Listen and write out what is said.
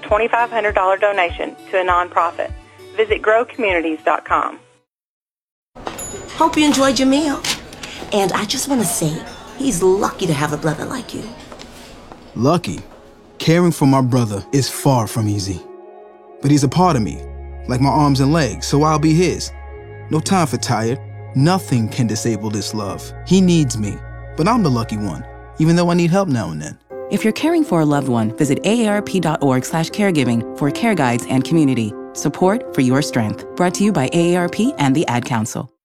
$2,500 donation to a nonprofit. Visit growcommunities.com. Hope you enjoyed your meal. And I just want to say, he's lucky to have a brother like you. Lucky? Caring for my brother is far from easy. But he's a part of me, like my arms and legs, so I'll be his. No time for tired. Nothing can disable this love. He needs me, but I'm the lucky one, even though I need help now and then. If you're caring for a loved one, visit aarp.org/caregiving for care guides and community. Support for your strength. Brought to you by AARP and the Ad Council.